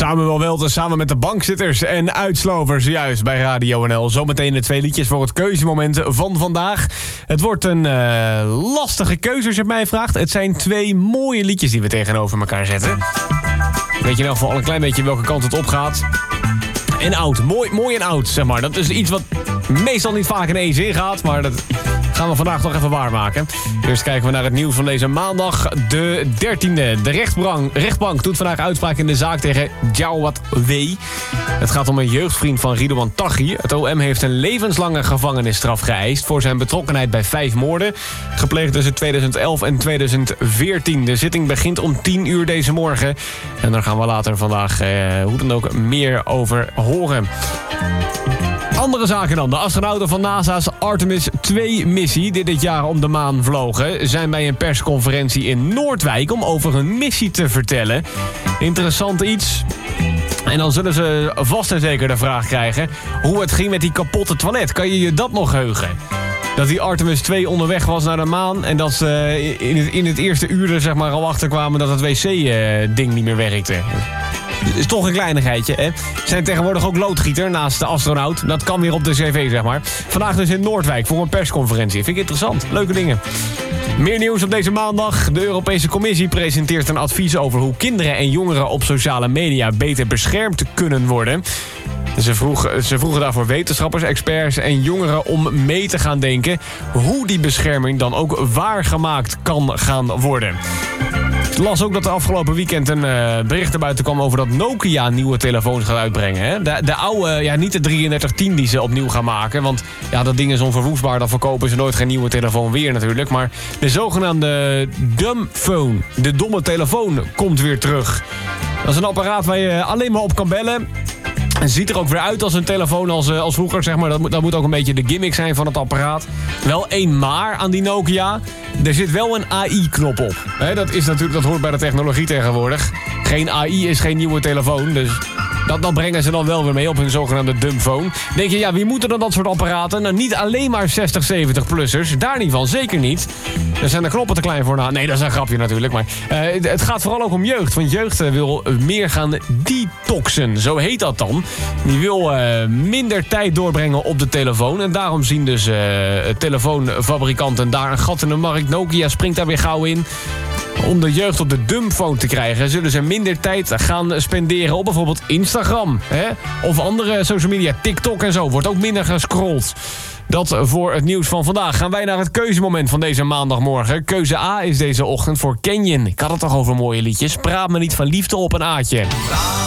Samuel Welten samen met de bankzitters en uitslovers juist bij Radio NL. Zometeen de 2 liedjes voor het keuzemoment van vandaag. Het wordt een lastige keuze als je het mij vraagt. Het zijn 2 mooie liedjes die we tegenover elkaar zetten. Weet je in elk geval al een klein beetje welke kant het op gaat. En oud, mooi en oud, zeg maar. Dat is iets wat meestal niet vaak in één zin gaat, maar dat gaan we vandaag nog even waarmaken. Eerst kijken we naar het nieuws van deze maandag, de 13e. De rechtbank doet vandaag uitspraak in de zaak tegen Jawad W. Het gaat om een jeugdvriend van Ridouan Taghi. Het OM heeft een levenslange gevangenisstraf geëist voor zijn betrokkenheid bij 5 moorden, gepleegd tussen 2011 en 2014. De zitting begint om 10 uur deze morgen. En daar gaan we later vandaag hoe dan ook meer over horen. Andere zaken dan. De astronauten van NASA's Artemis 2-missie... die dit jaar om de maan vlogen... zijn bij een persconferentie in Noordwijk... om over hun missie te vertellen. Interessant iets. En dan zullen ze vast en zeker de vraag krijgen... hoe het ging met die kapotte toilet. Kan je je dat nog heugen? Dat die Artemis 2 onderweg was naar de maan... en dat ze in het eerste uur er zeg maar al achterkwamen... dat het wc-ding niet meer werkte. Is toch een kleinigheidje, hè? Zijn tegenwoordig ook loodgieter naast de astronaut. Dat kan weer op de cv, zeg maar. Vandaag dus in Noordwijk voor een persconferentie. Vind ik interessant. Leuke dingen. Meer nieuws op deze maandag. De Europese Commissie presenteert een advies over hoe kinderen en jongeren op sociale media beter beschermd kunnen worden. Ze vroegen daarvoor wetenschappers, experts en jongeren om mee te gaan denken hoe die bescherming dan ook waargemaakt kan gaan worden. Ik las ook dat er afgelopen weekend een bericht naar buiten kwam over dat Nokia nieuwe telefoons gaat uitbrengen. Hè? De oude, niet de 3310 die ze opnieuw gaan maken. Want ja, dat ding is onverwoestbaar, dan verkopen ze nooit geen nieuwe telefoon weer natuurlijk. Maar de zogenaamde dumbphone, de domme telefoon, komt weer terug. Dat is een apparaat waar je alleen maar op kan bellen. Het ziet er ook weer uit als een telefoon als vroeger, zeg maar. Dat moet ook een beetje de gimmick zijn van het apparaat. Wel 1 maar aan die Nokia. Er zit wel een AI-knop op. Dat hoort bij de technologie tegenwoordig. Geen AI is geen nieuwe telefoon, dus dat brengen ze dan wel weer mee op hun zogenaamde dumbphone. Denk je, ja, wie moeten dan dat soort apparaten? Nou, niet alleen maar 60, 70-plussers. Daar niet van, zeker niet. Er zijn de knoppen te klein voor. Nee, dat is een grapje natuurlijk. Maar het gaat vooral ook om jeugd. Want jeugd wil meer gaan detoxen. Zo heet dat dan. Die wil minder tijd doorbrengen op de telefoon. En daarom zien dus telefoonfabrikanten daar een gat in de markt. Nokia springt daar weer gauw in. Om de jeugd op de dumbphone te krijgen... zullen ze minder tijd gaan spenderen op bijvoorbeeld Instagram. Of andere social media, TikTok en zo. Wordt ook minder gescrolld. Dat voor het nieuws van vandaag. Gaan wij naar het keuzemoment van deze maandagmorgen. Keuze A is deze ochtend voor Canyon. Ik had het toch over mooie liedjes. Praat me niet van liefde op een A'tje.